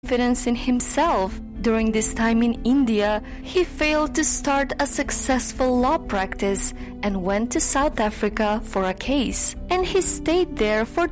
confidence in himself. During this time in India, he failed to start a successful law practice and went to South Africa for a case. And he stayed there for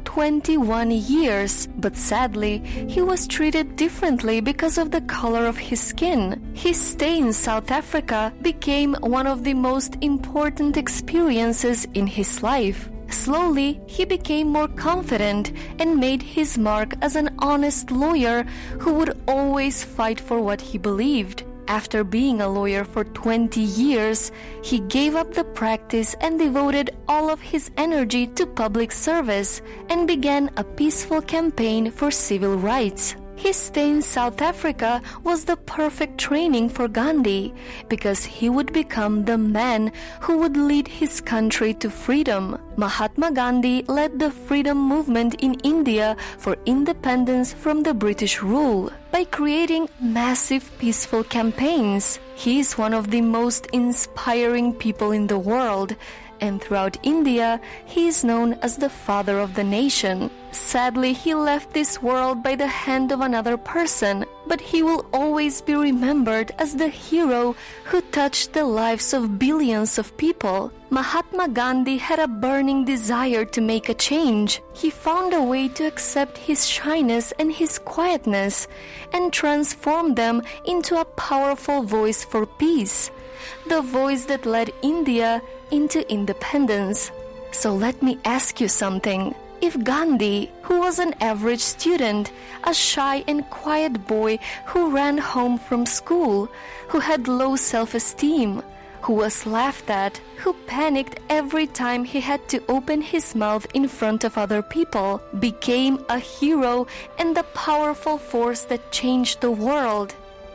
21 years. But sadly, he was treated differently because of the color of his skin. His stay in South Africa became one of the most important experiences in his life. Slowly, he became more confident and made his mark as an honest lawyer who would always fight for what he believed. After being a lawyer for 20 years, he gave up the practice and devoted all of his energy to public service and began a peaceful campaign for civil rights. His stay in South Africa was the perfect training for Gandhi because he would become the man who would lead his country to freedom. Mahatma Gandhi led the freedom movement in India for independence from the British rule by creating massive peaceful campaigns. He is one of the most inspiring people in the world, and throughout India, he is known as the father of the nation. Sadly, he left this world by the hand of another person, but he will always be remembered as the hero who touched the lives of billions of people. Mahatma Gandhi had a burning desire to make a change. He found a way to accept his shyness and his quietness and transform them into a powerful voice for peace, the voice that led India into independence. So let me ask you something. If Gandhi, who was an average student, a shy and quiet boy who ran home from school, who had low self-esteem, who was laughed at, who panicked every time he had to open his mouth in front of other people, became a hero and a powerful force that changed the world,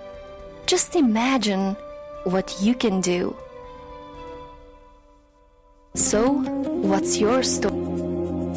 just imagine what you can do. So, what's your story?